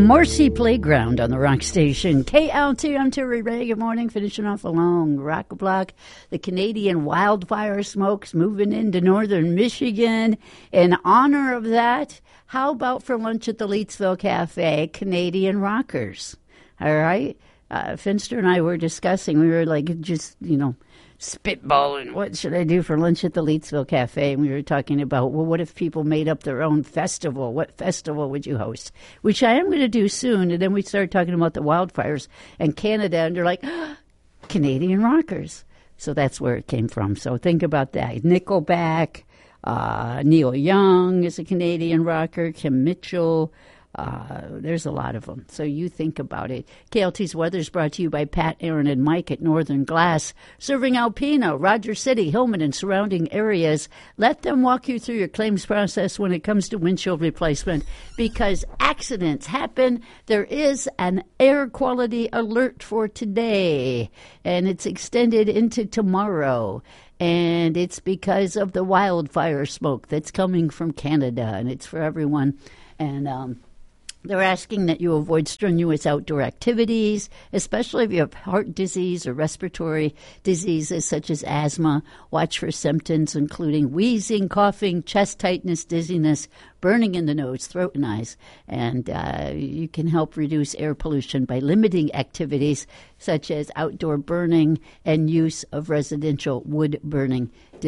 Marcy Playground on the Rock Station. KLT, I'm Terry Ray. Good morning. Finishing off a long rock block. The Canadian wildfire smoke's moving into northern Michigan. In honor of that, how about for lunch at the Leetsville Cafe, Canadian rockers? All right? Finster and I were discussing. We were like just, spitballing, what should I do for lunch at the Leetsville Cafe? And we were talking about, well, what if people made up their own festival? What festival would you host? Which I am going to do soon. And then we started talking about the wildfires in Canada, and they're like, Canadian rockers. So that's where it came from. So think about that. Nickelback, Neil Young is a Canadian rocker, Kim Mitchell. There's a lot of them. So you think about it. KLT's weather is brought to you by Pat, Aaron, and Mike at Northern Glass, serving Alpena, Rogers City, Hillman, and surrounding areas. Let them walk you through your claims process when it comes to windshield replacement, because accidents happen. There is an air quality alert for today, and it's extended into tomorrow. And it's because of the wildfire smoke that's coming from Canada, and it's for everyone. And they're asking that you avoid strenuous outdoor activities, especially if you have heart disease or respiratory diseases such as asthma. Watch for symptoms including wheezing, coughing, chest tightness, dizziness, burning in the nose, throat, and eyes. And you can help reduce air pollution by limiting activities such as outdoor burning and use of residential wood burning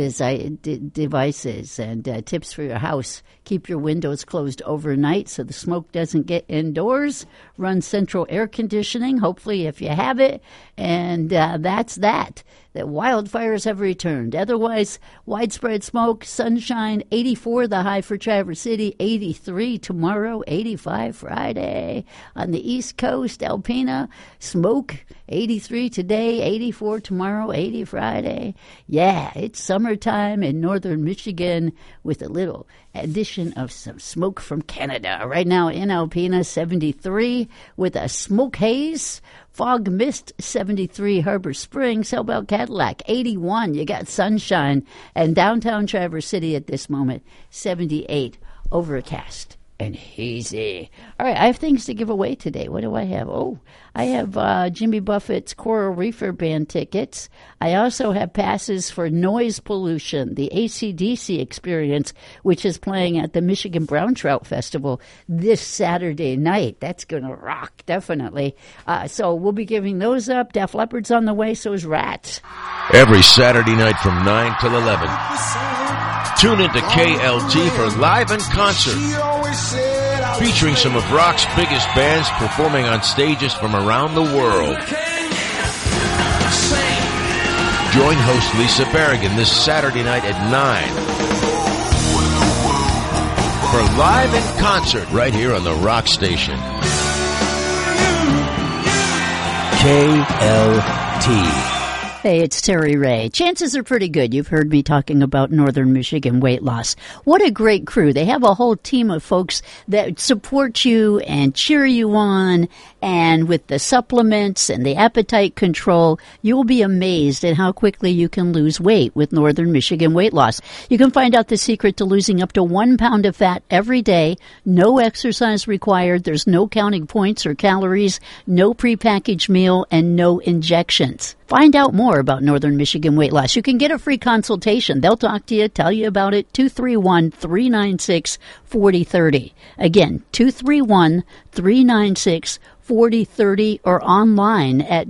devices. And tips for your house: keep your windows closed overnight so the smoke doesn't get indoors. Run central air conditioning, hopefully, if you have it. And that's that. The wildfires have returned. Otherwise, widespread smoke, sunshine, 84 the high for Traverse City, 83 tomorrow, 85 Friday. On the East Coast, Alpena, smoke, 83 today, 84 tomorrow, 80 Friday. Yeah, it's summertime in northern Michigan with a little addition of some smoke from Canada. Right now in Alpena, 73 with a smoke haze. Fog mist, 73, Harbor Springs. How about Cadillac, 81. You got sunshine. And downtown Traverse City at this moment, 78, overcast and hazy. All right, I have things to give away today. What do I have? Oh, I have Jimmy Buffett's Coral Reefer Band tickets. I also have passes for Noise Pollution, the AC/DC experience, which is playing at the Michigan Brown Trout Festival this Saturday night. That's going to rock, definitely. So we'll be giving those up. Def Leppard's on the way, so is Rats. Every Saturday night from 9 till 11. Tune into KLT for Live in Concert, featuring some of rock's biggest bands performing on stages from around the world. Join host Lisa Berrigan this Saturday night at 9 for Live in Concert right here on the Rock Station. KLT. Hey, it's Terry Ray. Chances are pretty good you've heard me talking about Northern Michigan Weight Loss. What a great crew. They have a whole team of folks that support you and cheer you on. And with the supplements and the appetite control, you'll be amazed at how quickly you can lose weight with Northern Michigan Weight Loss. You can find out the secret to losing up to 1 pound of fat every day. No exercise required. There's no counting points or calories, no prepackaged meal, and no injections. Find out more about Northern Michigan Weight Loss. You can get a free consultation. They'll talk to you, tell you about it. 231-396-4030. Again, 231-396-4030 or online at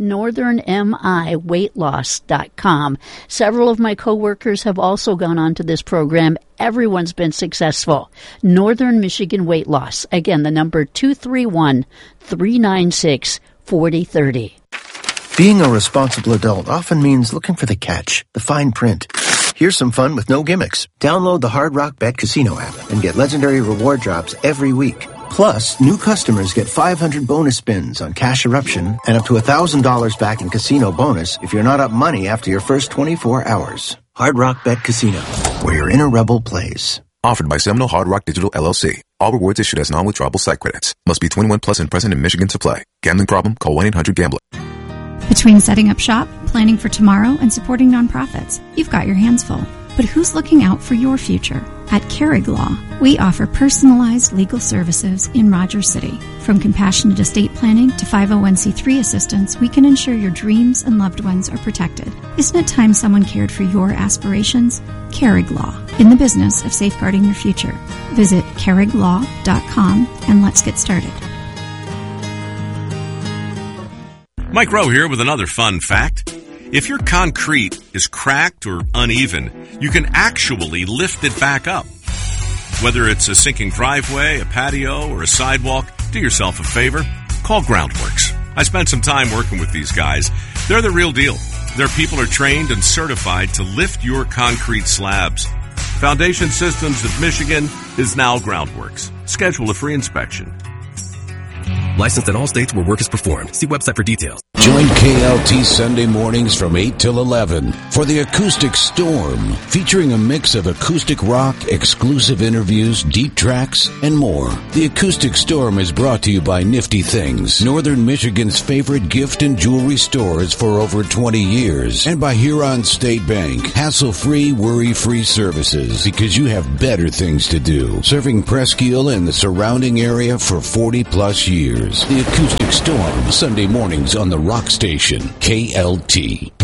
northernmiweightloss.com. Several of my coworkers have also gone on to this program. Everyone's been successful. Northern Michigan Weight Loss. Again, the number 231-396-4030. Being a responsible adult often means looking for the catch, the fine print. Here's some fun with no gimmicks. Download the Hard Rock Bet Casino app and get legendary reward drops every week. Plus, new customers get 500 bonus spins on Cash Eruption and up to $1,000 back in casino bonus if you're not up money after your first 24 hours. Hard Rock Bet Casino, where your inner rebel plays. Offered by Seminole Hard Rock Digital LLC. All rewards issued as non-withdrawable site credits. Must be 21 plus and present in Michigan to play. Gambling problem? Call 1-800-GAMBLER. Between setting up shop, planning for tomorrow, and supporting nonprofits, you've got your hands full. But who's looking out for your future? At Carrig Law, we offer personalized legal services in Rogers City. From compassionate estate planning to 501c3 assistance, we can ensure your dreams and loved ones are protected. Isn't it time someone cared for your aspirations? Carrig Law, in the business of safeguarding your future. Visit carriglaw.com and let's get started. Mike Rowe here with another fun fact. If your concrete is cracked or uneven, you can actually lift it back up. Whether it's a sinking driveway, a patio, or a sidewalk, do yourself a favor. Call Groundworks. I spent some time working with these guys. They're the real deal. Their people are trained and certified to lift your concrete slabs. Foundation Systems of Michigan is now Groundworks. Schedule a free inspection. Licensed in all states where work is performed. See website for details. Join KLT Sunday mornings from 8 till 11 for the Acoustic Storm, featuring a mix of acoustic rock, exclusive interviews, deep tracks, and more. The Acoustic Storm is brought to you by Nifty Things, Northern Michigan's favorite gift and jewelry stores for over 20 years, and by Huron State Bank, hassle-free, worry-free services, because you have better things to do. Serving Presque Isle and the surrounding area for 40-plus years. The Acoustic Storm, Sunday mornings on the Rock Station, KLT.